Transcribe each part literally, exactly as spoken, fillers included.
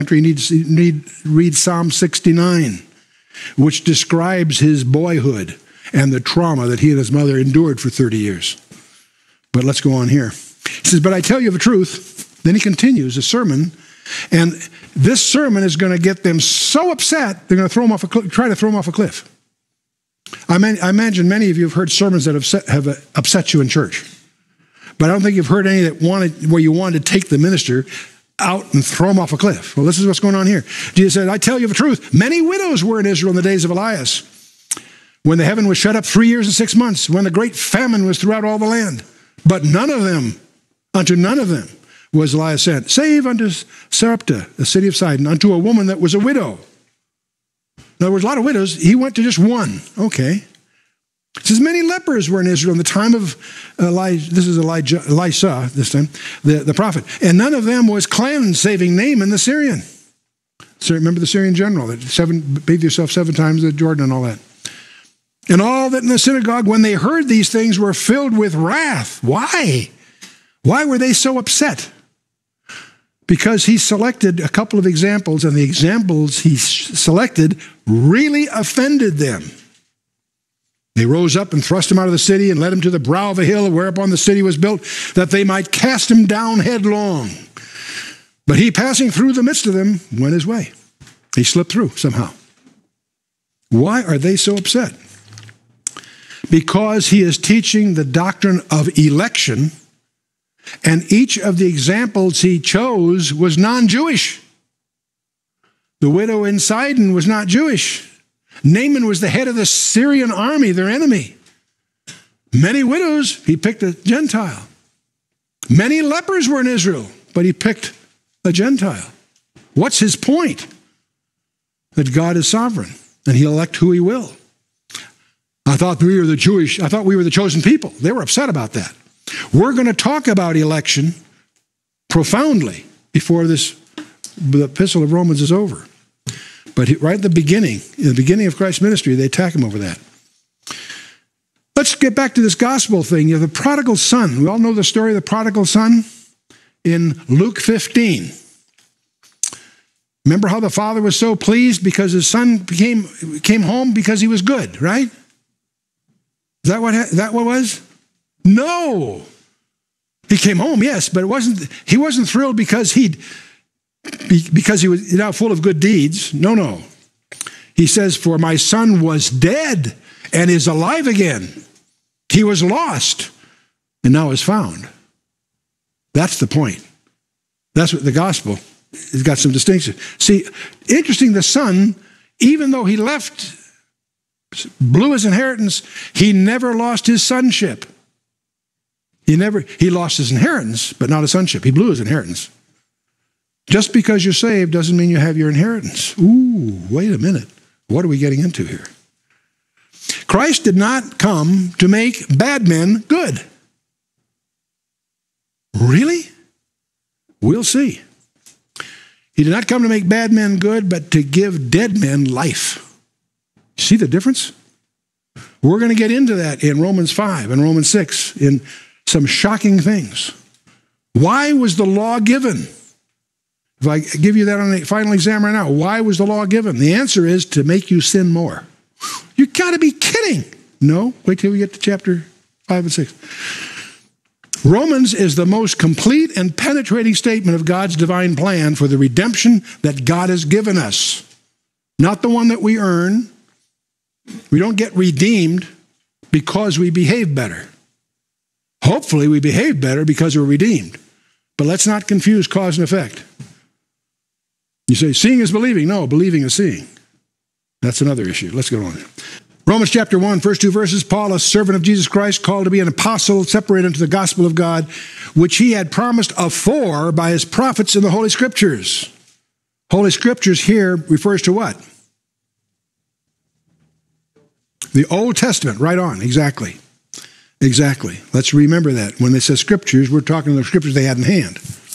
You need to need, read Psalm sixty-nine, which describes his boyhood and the trauma that he and his mother endured for thirty years. But let's go on here. He says, but I tell you the truth. Then he continues a sermon, and this sermon is going to get them so upset, they're going to throw him off a cl- try to throw him off a cliff. I, man, I imagine many of you have heard sermons that have, set, have uh, upset you in church. But I don't think you've heard any that wanted where you wanted to take the minister out and throw him off a cliff. Well, this is what's going on here. Jesus said, I tell you the truth. Many widows were in Israel in the days of Elias, when the heaven was shut up three years and six months, when the great famine was throughout all the land. But none of them, unto none of them, was Elias sent, save unto Sarepta, the city of Sidon, unto a woman that was a widow. In other words, a lot of widows. He went to just one. Okay. It says, many lepers were in Israel in the time of Elijah. This is Elijah, Elisha, this time, the, the prophet. And none of them was cleansed, saving Naaman the Syrian. So remember the Syrian general that seven, bathed yourself seven times in Jordan and all that. And all that in the synagogue, when they heard these things, were filled with wrath. Why? Why were they so upset? Because he selected a couple of examples, and the examples he selected really offended them. They rose up and thrust him out of the city and led him to the brow of a hill whereupon the city was built, that they might cast him down headlong. But he, passing through the midst of them, went his way. He slipped through somehow. Why are they so upset? Because he is teaching the doctrine of election, and each of the examples he chose was non-Jewish. The widow in Sidon was not Jewish. Naaman was the head of the Syrian army, their enemy. Many widows, he picked a Gentile. Many lepers were in Israel, but he picked a Gentile. What's his point? That God is sovereign, and he'll elect who he will. I thought we were the Jewish, I thought we were the chosen people. They were upset about that. We're going to talk about election profoundly before this, the epistle of Romans is over. But right at the beginning, in the beginning of Christ's ministry, they attack him over that. Let's get back to this gospel thing. You have the prodigal son. We all know the story of the prodigal son in Luke fifteen. Remember how the father was so pleased because his son became, came home because he was good, right? Is that what, is that what it was? No. He came home, yes, but it wasn't. He wasn't thrilled because he'd because he was now full of good deeds. No, no. He says, for my son was dead and is alive again. He was lost and now is found. That's the point. That's what the gospel has got some distinction. See, interesting, the son, even though he left, blew his inheritance, he never lost his sonship. He never, he lost his inheritance, but not his sonship. He blew his inheritance. Just because you're saved doesn't mean you have your inheritance. Ooh, wait a minute. What are we getting into here? Christ did not come to make bad men good. Really? We'll see. He did not come to make bad men good, but to give dead men life. See the difference? We're going to get into that in Romans five and Romans six in some shocking things. Why was the law given? If I give you that on a final exam right now, why was the law given? The answer is to make you sin more. You got to be kidding. No, wait till we get to chapter five and six. Romans is the most complete and penetrating statement of God's divine plan for the redemption that God has given us. Not the one that we earn. We don't get redeemed because we behave better. Hopefully we behave better because we're redeemed. But let's not confuse cause and effect. You say, seeing is believing. No, believing is seeing. That's another issue. Let's go on. Romans chapter one, first two verses. Paul, a servant of Jesus Christ, called to be an apostle, separated unto the gospel of God, which he had promised afore by his prophets in the Holy Scriptures. Holy Scriptures here refers to what? The Old Testament, right on, exactly. Exactly. Let's remember that. When they say Scriptures, we're talking the Scriptures they had in hand.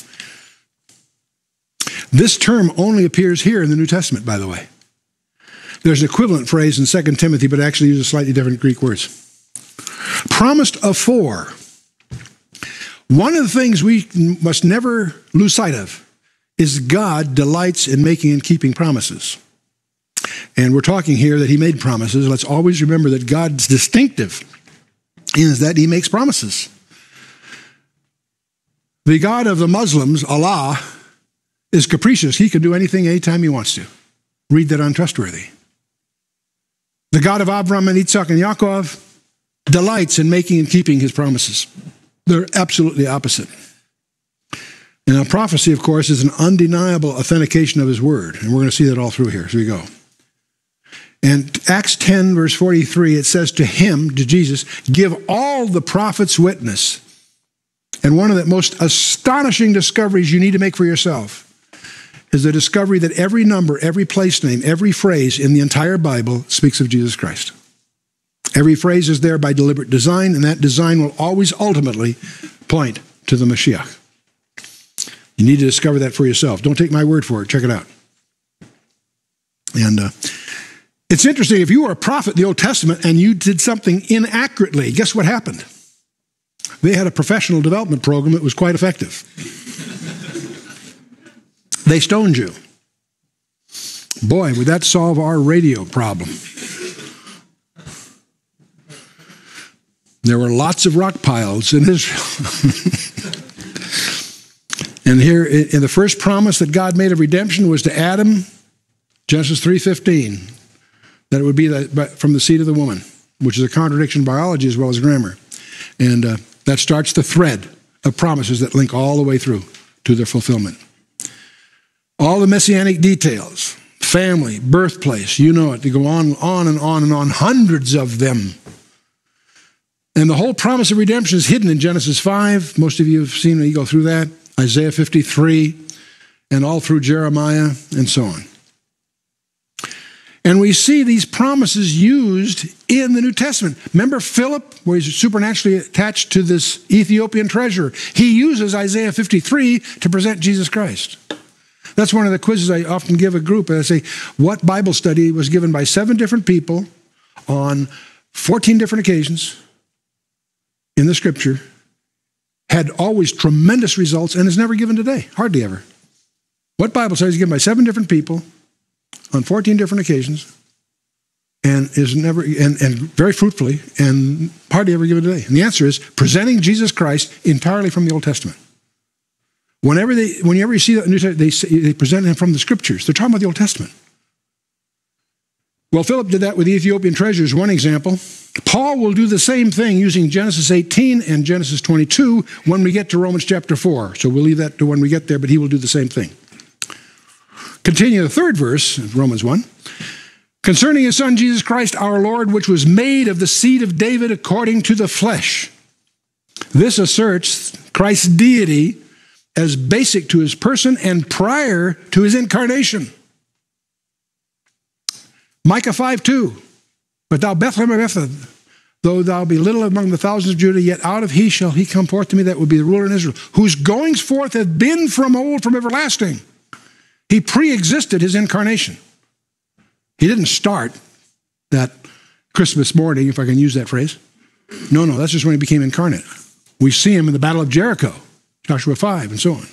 This term only appears here in the New Testament, by the way. There's an equivalent phrase in Second Timothy, but actually uses slightly different Greek words. Promised afore. One of the things we must never lose sight of is God delights in making and keeping promises. And we're talking here that he made promises. Let's always remember that God's distinctive is that he makes promises. The God of the Muslims, Allah, is capricious. He can do anything anytime he wants to. Read that untrustworthy. The God of Abraham and Isaac and Yaakov delights in making and keeping his promises. They're absolutely opposite. And a prophecy, of course, is an undeniable authentication of his word. And we're going to see that all through here. So we go. And Acts ten, verse forty-three, it says to him, to Jesus, give all the prophets witness. And one of the most astonishing discoveries you need to make for yourself is the discovery that every number, every place name, every phrase in the entire Bible speaks of Jesus Christ. Every phrase is there by deliberate design, and that design will always ultimately point to the Mashiach. You need to discover that for yourself. Don't take my word for it. Check it out. And uh, it's interesting, if you were a prophet in the Old Testament and you did something inaccurately, guess what happened? They had a professional development program that was quite effective. They stoned you. Boy, would that solve our radio problem. There were lots of rock piles in Israel. And here, in the first promise that God made of redemption was to Adam, Genesis three fifteen, that it would be the, from the seed of the woman, which is a contradiction in biology as well as grammar. And uh, that starts the thread of promises that link all the way through to their fulfillment. All the messianic details, family, birthplace, you know it. They go on, on and on and on, hundreds of them. And the whole promise of redemption is hidden in Genesis five. Most of you have seen me go through that. Isaiah fifty-three, and all through Jeremiah, and so on. And we see these promises used in the New Testament. Remember Philip, where he's supernaturally attached to this Ethiopian treasure? He uses Isaiah fifty-three to present Jesus Christ. That's one of the quizzes I often give a group. I say, what Bible study was given by seven different people on fourteen different occasions in the Scripture, had always tremendous results, and is never given today, hardly ever. What Bible study is given by seven different people on fourteen different occasions, and is never and, and very fruitfully, and hardly ever given today? And the answer is presenting Jesus Christ entirely from the Old Testament. Whenever they, whenever you see that in the New Testament, they, say, they present him from the Scriptures. They're talking about the Old Testament. Well, Philip did that with the Ethiopian treasures, one example. Paul will do the same thing using Genesis eighteen and Genesis twenty-two when we get to Romans chapter four. So we'll leave that to when we get there, but he will do the same thing. Continue the third verse, Romans one. Concerning his son, Jesus Christ, our Lord, which was made of the seed of David according to the flesh. This asserts Christ's deity as basic to his person and prior to his incarnation. Micah five two. But thou, Bethlehem of Ephrathah, though thou be little among the thousands of Judah, yet out of he shall he come forth to me that will be the ruler in Israel, whose goings forth have been from old, from everlasting. He pre-existed his incarnation. He didn't start that Christmas morning, if I can use that phrase. No, no, that's just when he became incarnate. We see him in the Battle of Jericho, Joshua five, and so on.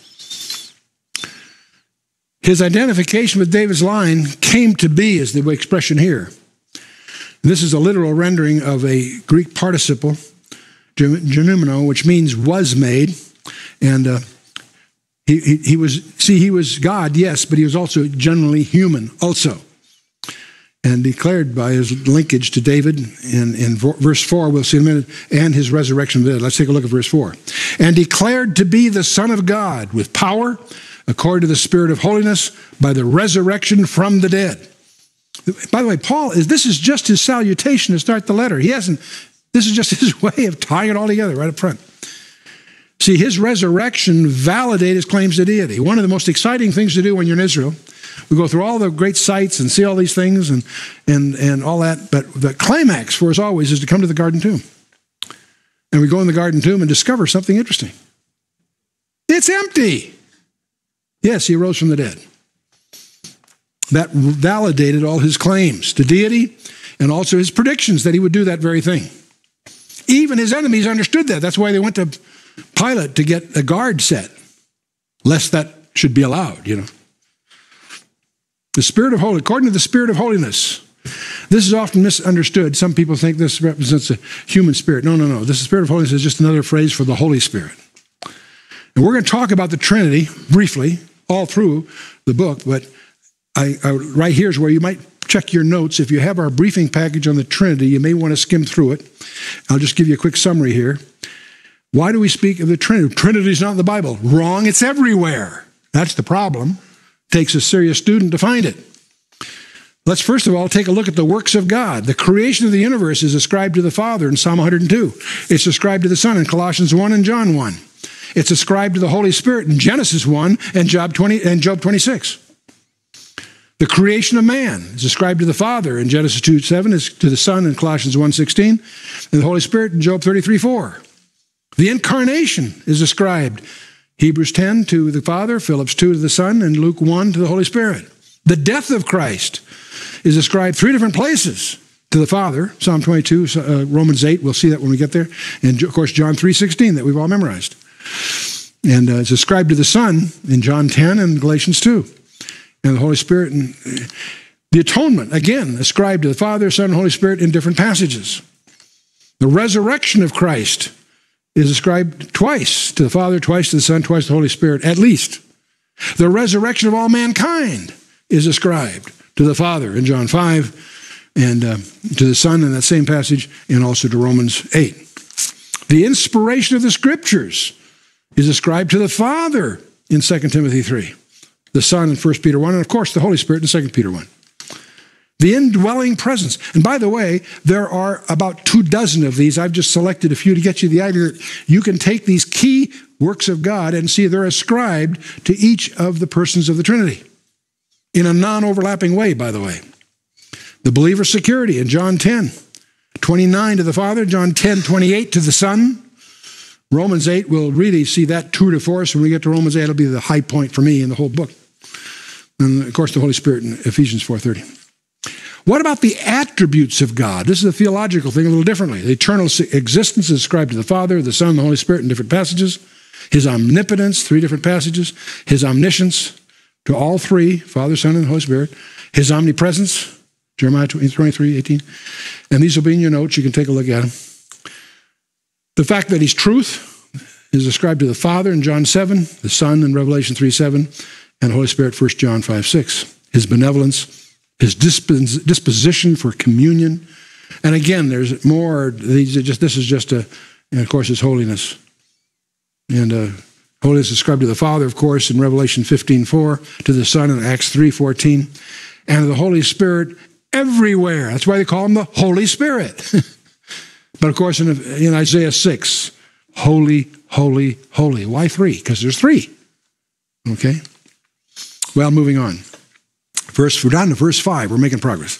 His identification with David's line came to be, is the expression here. This is a literal rendering of a Greek participle, genomino, which means was made. And uh, he, he, he was, see, he was God, yes, but he was also generally human also. And declared by his linkage to David in, in verse four, we'll see in a minute, and his resurrection of the dead. Let's take a look at verse four. And declared to be the Son of God with power, according to the Spirit of holiness, by the resurrection from the dead. By the way, Paul, is this is just his salutation to start the letter. He hasn't, this is just his way of tying it all together right up front. See, his resurrection validated his claims to deity. One of the most exciting things to do when you're in Israel, we go through all the great sites and see all these things and, and, and all that, but the climax for us always is to come to the Garden Tomb. And we go in the Garden Tomb and discover something interesting. It's empty. Yes, he rose from the dead. That validated all his claims to deity and also his predictions that he would do that very thing. Even his enemies understood that. That's why they went to Pilate to get a guard set, lest that should be allowed, you know. The Spirit of Holiness, according to the Spirit of Holiness. This is often misunderstood. Some people think this represents a human spirit. No, no, no. This Spirit of Holiness is just another phrase for the Holy Spirit. And we're going to talk about the Trinity briefly all through the book, but I, I, right here is where you might check your notes. If you have our briefing package on the Trinity, you may want to skim through it. I'll just give you a quick summary here. Why do we speak of the Trinity? Trinity is not in the Bible. Wrong. It's everywhere. That's the problem. It takes a serious student to find it. Let's first of all take a look at the works of God. The creation of the universe is ascribed to the Father in Psalm one hundred two. It's ascribed to the Son in Colossians one and John one. It's ascribed to the Holy Spirit in Genesis one and Job twenty and Job twenty-six. The creation of man is ascribed to the Father in Genesis two seven, is to the Son in Colossians one sixteen, and the Holy Spirit in Job thirty-three four. The incarnation is ascribed Hebrews ten to the Father, Philippians two to the Son, and Luke one to the Holy Spirit. The death of Christ is ascribed three different places to the Father, Psalm twenty-two, uh, Romans eight, we'll see that when we get there, and of course John three sixteen that we've all memorized. And uh, it's ascribed to the Son in John ten and Galatians two, and the Holy Spirit. And the atonement, again, ascribed to the Father, Son, and Holy Spirit in different passages. The resurrection of Christ is ascribed twice to the Father, twice to the Son, twice to the Holy Spirit, at least. The resurrection of all mankind is ascribed to the Father in John five, and uh, to the Son in that same passage, and also to Romans eight. The inspiration of the Scriptures is ascribed to the Father in Second Timothy three, the Son in First Peter one, and of course the Holy Spirit in Second Peter one. The indwelling presence. And by the way, there are about two dozen of these. I've just selected a few to get you the idea that you can take these key works of God and see they're ascribed to each of the persons of the Trinity in a non-overlapping way, by the way. The believer's security in John ten, twenty-nine to the Father, John ten, twenty-eight to the Son. Romans eight, we'll really see that tour de force. When we get to Romans eight, it'll be the high point for me in the whole book. And of course, the Holy Spirit in Ephesians four thirty. What about the attributes of God? This is a theological thing a little differently. The eternal existence is ascribed to the Father, the Son, and the Holy Spirit in different passages. His omnipotence, three different passages. His omniscience, to all three, Father, Son, and Holy Spirit. His omnipresence, Jeremiah twenty-three, eighteen. And these will be in your notes. You can take a look at them. The fact that he's truth is ascribed to the Father in John seven, the Son in Revelation three seven, and the Holy Spirit, First John five six. His benevolence, his dispos- disposition for communion. And again, there's more. These are just, this is just a, and of course, his holiness. And uh, holiness is ascribed to the Father, of course, in Revelation fifteen four, to the Son in Acts three fourteen, and to the Holy Spirit everywhere. That's why they call him the Holy Spirit. But of course, in, in Isaiah six, holy, holy, holy. Why three? Because there's three. Okay? Well, moving on. Verse, we're down to verse five. We're making progress.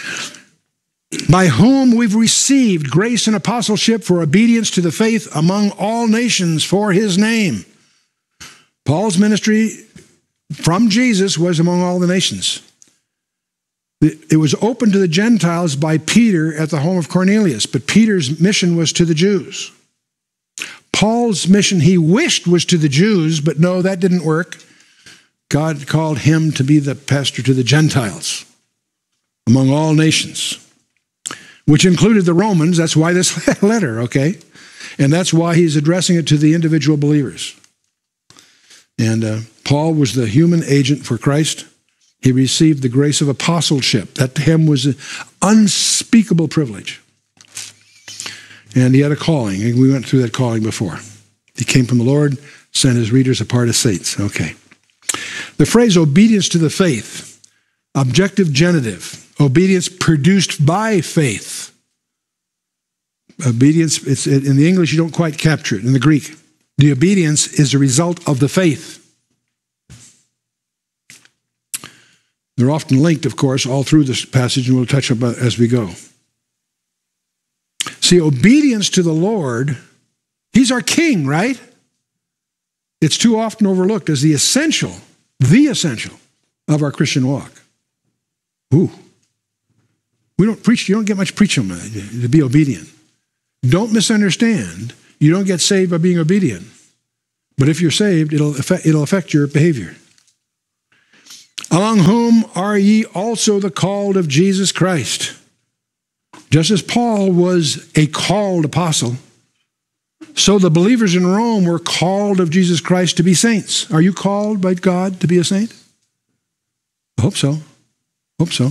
By whom we've received grace and apostleship for obedience to the faith among all nations for his name. Paul's ministry from Jesus was among all the nations. It was open to the Gentiles by Peter at the home of Cornelius, but Peter's mission was to the Jews. Paul's mission, he wished, was to the Jews, but no, that didn't work. God called him to be the pastor to the Gentiles among all nations, which included the Romans. That's why this letter, okay? And that's why he's addressing it to the individual believers. And uh, Paul was the human agent for Christ. He received the grace of apostleship. That to him was an unspeakable privilege. And he had a calling, and we went through that calling before. He came from the Lord, sent his readers apart as saints. Okay. The phrase obedience to the faith, objective genitive, obedience produced by faith. Obedience, it's in the English, you don't quite capture it. In the Greek, the obedience is the result of the faith. They're often linked, of course, all through this passage, and we'll touch on it as we go. See, obedience to the Lord, he's our king, right? It's too often overlooked as the essential, the essential of our Christian walk. Ooh. We don't preach, you don't get much preaching to be obedient. Don't misunderstand. You don't get saved by being obedient. But if you're saved, it'll affect, it'll affect your behavior. Among whom are ye also the called of Jesus Christ? Just as Paul was a called apostle, so the believers in Rome were called of Jesus Christ to be saints. Are you called by God to be a saint? I hope so. Hope so.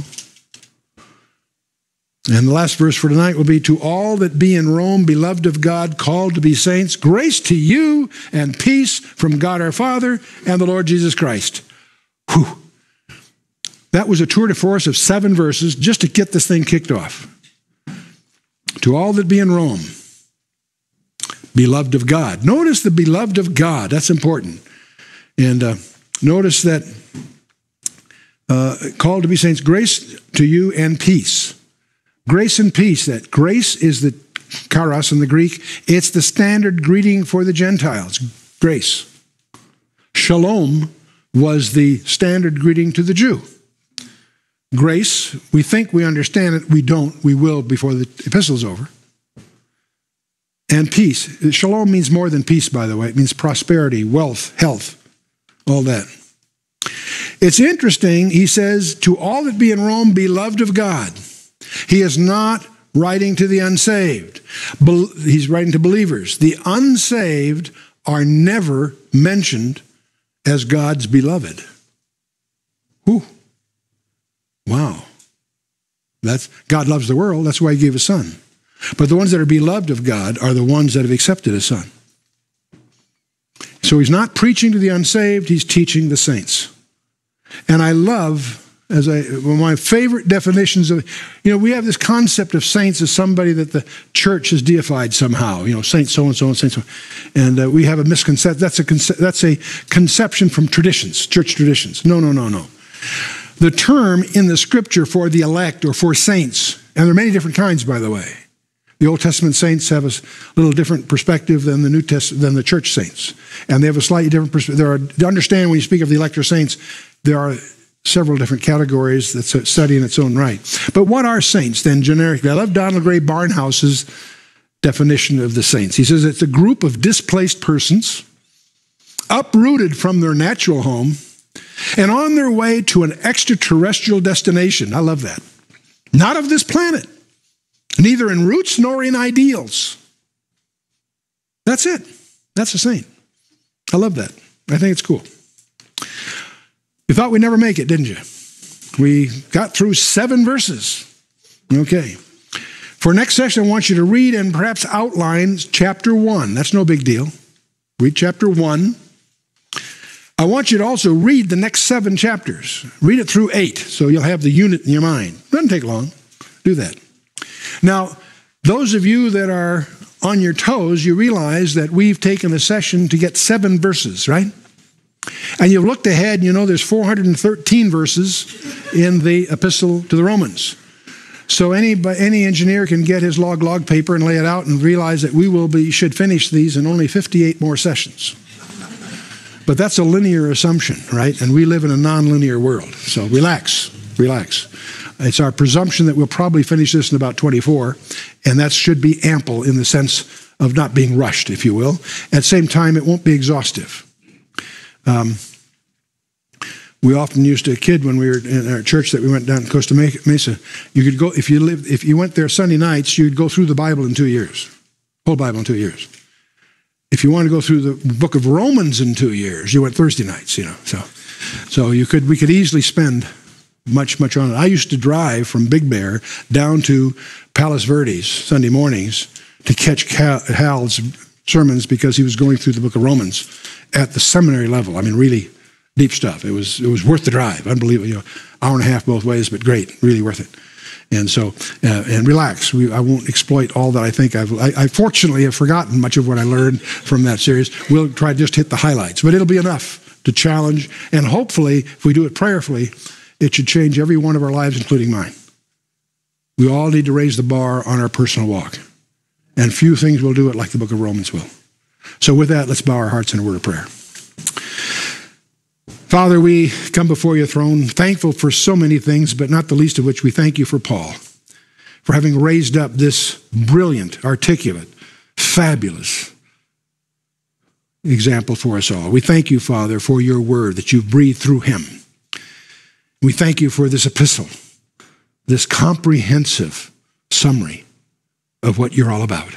And the last verse for tonight will be, to all that be in Rome, beloved of God, called to be saints, grace to you and peace from God our Father and the Lord Jesus Christ. Whew. That was a tour de force of seven verses just to get this thing kicked off. To all that be in Rome, beloved of God. Notice the beloved of God. That's important. And uh, notice that uh, called to be saints, grace to you and peace. Grace and peace. That grace is the charis in the Greek. It's the standard greeting for the Gentiles. Grace. Shalom was the standard greeting to the Jew. Grace, we think we understand it. We don't. We will before the epistle's over. And peace. Shalom means more than peace, by the way. It means prosperity, wealth, health, all that. It's interesting, he says, to all that be in Rome, beloved of God. He is not writing to the unsaved. He's writing to believers. The unsaved are never mentioned as God's beloved. Whew. Wow. That's, God loves the world. That's why he gave his son. But the ones that are beloved of God are the ones that have accepted his son. So he's not preaching to the unsaved. He's teaching the saints. And I love, as I, one of my favorite definitions of, you know, we have this concept of saints as somebody that the church has deified somehow. You know, saint so-and-so and saint so. And uh, we have a misconception. That's a, conce- that's a conception from traditions, church traditions. No, no, no, no. The term in the scripture for the elect or for saints, and there are many different kinds, by the way. The Old Testament saints have a little different perspective than the New Testament, than the church saints. And they have a slightly different perspective. There are, to understand when you speak of the elect or saints, there are several different categories that's a study in its own right. But what are saints then generically? I love Donald Gray Barnhouse's definition of the saints. He says it's a group of displaced persons uprooted from their natural home and on their way to an extraterrestrial destination. I love that. Not of this planet. Neither in roots nor in ideals. That's it. That's a saint. I love that. I think it's cool. You thought we'd never make it, didn't you? We got through seven verses. Okay. For next session, I want you to read and perhaps outline chapter one. That's no big deal. Read chapter one. I want you to also read the next seven chapters. Read it through eight, so you'll have the unit in your mind. Doesn't take long. Do that. Now, those of you that are on your toes, you realize that we've taken a session to get seven verses, right? And you've looked ahead, and you know there's four hundred thirteen verses in the epistle to the Romans. So any, any engineer can get his log log paper and lay it out and realize that we will be should finish these in only fifty-eight more sessions. But that's a linear assumption, right? And we live in a non-linear world. So relax, relax. It's our presumption that we'll probably finish this in about twenty-four, and that should be ample in the sense of not being rushed, if you will. At the same time, it won't be exhaustive. Um, we often used to kid when we were in our church that we went down to Costa Mesa. You could go if you lived if you went there Sunday nights, you'd go through the Bible in two years, whole Bible in two years. If you want to go through the book of Romans in two years, you went Thursday nights. You know, so so you could we could easily spend much, much on it. I used to drive from Big Bear down to Palos Verdes Sunday mornings to catch Hal's sermons because he was going through the book of Romans at the seminary level. I mean, really deep stuff. It was it was worth the drive. Unbelievable. You know, hour and a half both ways, but great. Really worth it. And so, uh, and relax. We, I won't exploit all that I think I've, I, I fortunately have forgotten much of what I learned from that series. We'll try to just hit the highlights, but it'll be enough to challenge. And hopefully, if we do it prayerfully, it should change every one of our lives, including mine. We all need to raise the bar on our personal walk. And few things will do it like the book of Romans will. So with that, let's bow our hearts in a word of prayer. Father, we come before your throne, thankful for so many things, but not the least of which we thank you for Paul, for having raised up this brilliant, articulate, fabulous, example for us all. We thank you, Father, for your word that you've breathed through him. We thank you for this epistle, this comprehensive summary of what you're all about.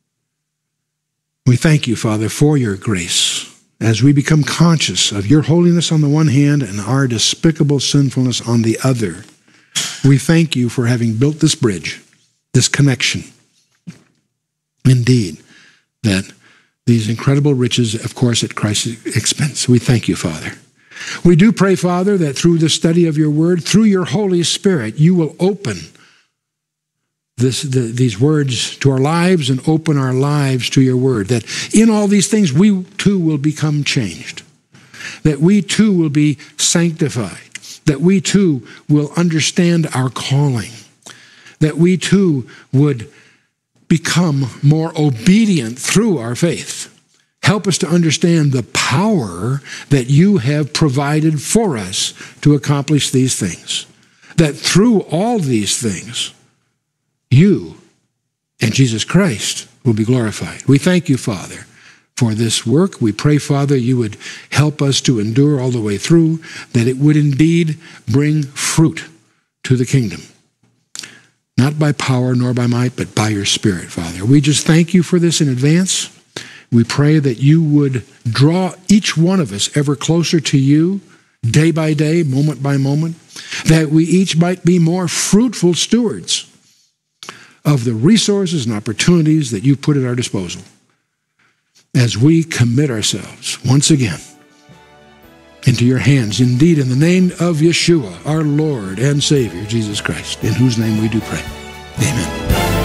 We thank you, Father, for your grace as we become conscious of your holiness on the one hand and our despicable sinfulness on the other. We thank you for having built this bridge, this connection. Indeed, that these incredible riches, of course, at Christ's expense. We thank you, Father. We do pray, Father, that through the study of your word, through your Holy Spirit, you will open this, the, these words to our lives and open our lives to your word. That in all these things, we too will become changed. That we too will be sanctified. That we too will understand our calling. That we too would become more obedient through our faith. Help us to understand the power that you have provided for us to accomplish these things. That through all these things, you and Jesus Christ will be glorified. We thank you, Father, for this work. We pray, Father, you would help us to endure all the way through, that it would indeed bring fruit to the kingdom. Not by power nor by might, but by your Spirit, Father. We just thank you for this in advance. We pray that you would draw each one of us ever closer to you, day by day, moment by moment, that we each might be more fruitful stewards of the resources and opportunities that you've put at our disposal as we commit ourselves once again into your hands. Indeed, in the name of Yeshua, our Lord and Savior, Jesus Christ, in whose name we do pray. Amen.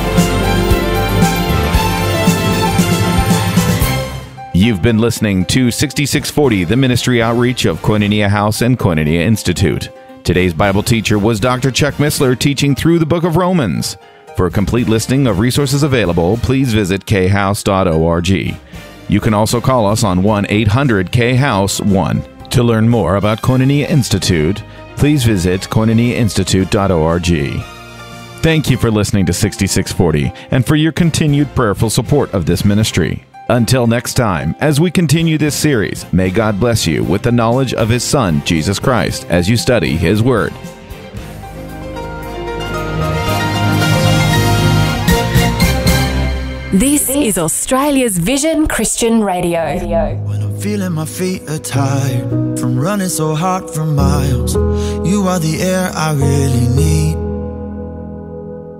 You've been listening to sixty-six forty, the ministry outreach of Koinonia House and Koinonia Institute. Today's Bible teacher was Doctor Chuck Missler, teaching through the book of Romans. For a complete listing of resources available, please visit k house dot org. You can also call us on one eight hundred K house one. To learn more about Koinonia Institute, please visit koinonia institute dot org. Thank you for listening to sixty-six forty and for your continued prayerful support of this ministry. Until next time, as we continue this series, may God bless you with the knowledge of His Son, Jesus Christ, as you study His Word. This is Australia's Vision Christian Radio. When I'm feeling my feet are tired from running so hard for miles, you are the air I really need.